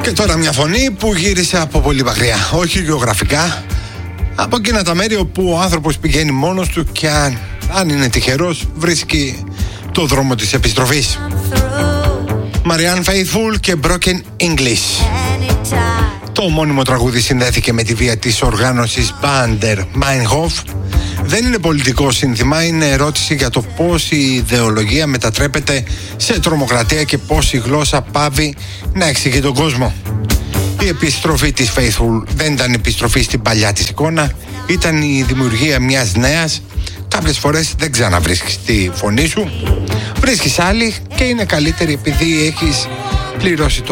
Και τώρα μια φωνή που γύρισε από πολύ μακριά, όχι γεωγραφικά, από εκείνα τα μέρη όπου ο άνθρωπος πηγαίνει μόνος του και αν είναι τυχερός βρίσκει το δρόμο της επιστροφής. Marianne Faithfull και Broken English. Το ομώνυμο τραγούδι συνδέθηκε με τη βία της οργάνωσης Bader Meinhof. Δεν είναι πολιτικό σύνθημα, είναι ερώτηση για το πώς η ιδεολογία μετατρέπεται σε τρομοκρατία και πώς η γλώσσα πάβει να εξηγεί τον κόσμο. Η επιστροφή της Faithfull δεν ήταν επιστροφή στην παλιά της εικόνα, ήταν η δημιουργία μιας νέας. Κάποιες φορές δεν ξαναβρίσκεις τη φωνή σου, βρίσκεις άλλη και είναι καλύτερη επειδή έχεις πληρώσει το